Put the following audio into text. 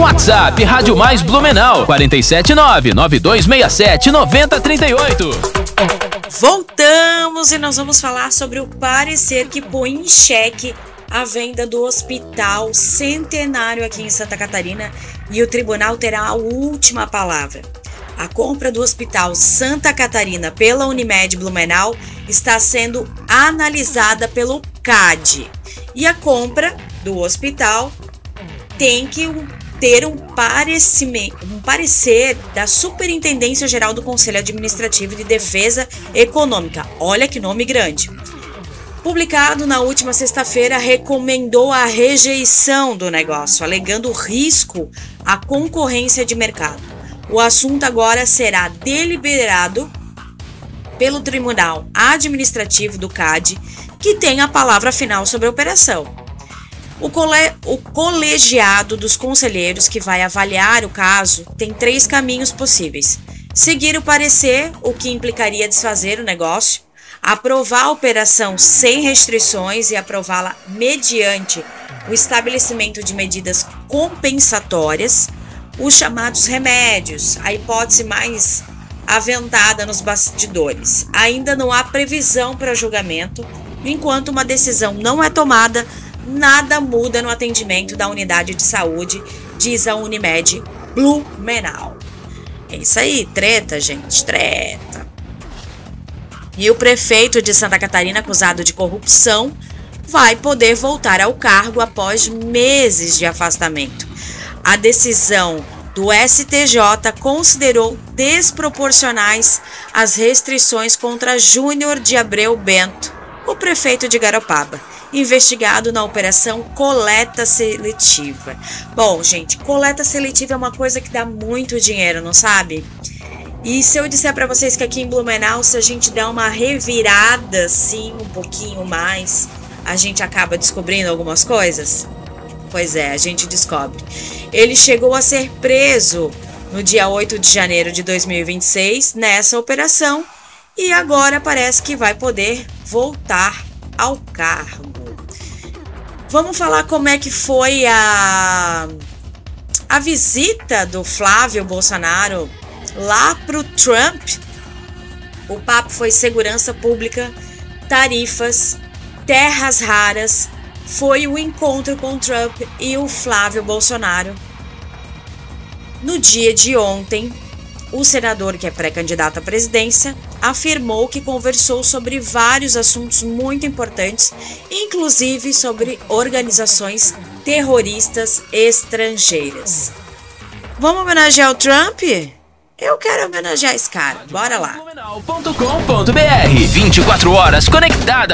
WhatsApp Rádio Mais Blumenau 479-9267-9038. Voltamos e nós vamos falar sobre o parecer que põe em xeque a venda do Hospital Centenário aqui em Santa Catarina, e o tribunal terá a última palavra. A compra do Hospital Santa Catarina pela Unimed Blumenau está sendo analisada pelo CAD, e a compra do hospital tem que ter um parecer da Superintendência Geral do Conselho Administrativo de Defesa Econômica. Olha que nome grande. Publicado na última sexta-feira, recomendou a rejeição do negócio, alegando risco à concorrência de mercado. O assunto agora será deliberado pelo Tribunal Administrativo do CAD, que tem a palavra final sobre a operação. O colegiado dos conselheiros que vai avaliar o caso tem 3 caminhos possíveis: seguir o parecer, o que implicaria desfazer o negócio; aprovar a operação sem restrições e aprová-la mediante o estabelecimento de medidas compensatórias; os chamados remédios, a hipótese mais aventada nos bastidores. Ainda não há previsão para julgamento. Enquanto uma decisão não é tomada, nada muda no atendimento da unidade de saúde, diz a Unimed Blumenau. É isso aí, treta, gente, treta. E o prefeito de Santa Catarina, acusado de corrupção, vai poder voltar ao cargo após meses de afastamento. A decisão do STJ considerou desproporcionais as restrições contra Júnior de Abreu Bento, o prefeito de Garopaba, investigado na operação coleta seletiva. Bom, gente, coleta seletiva é uma coisa que dá muito dinheiro, não sabe? E se eu disser para vocês que aqui em Blumenau, se a gente der uma revirada assim, um pouquinho mais, a gente acaba descobrindo algumas coisas? Pois é, a gente descobre. Ele chegou a ser preso no dia 8 de janeiro de 2026 nessa operação, e agora parece que vai poder voltar ao cargo. Vamos falar como é que foi a visita do Flávio Bolsonaro lá pro Trump. O papo foi segurança pública, tarifas, terras raras. Foi o encontro com o Trump e o Flávio Bolsonaro. No dia de ontem, o senador, que é pré-candidato à presidência, afirmou que conversou sobre vários assuntos muito importantes, inclusive sobre organizações terroristas estrangeiras. Vamos homenagear o Trump? Eu quero homenagear esse cara. Bora lá. 24 horas conectada.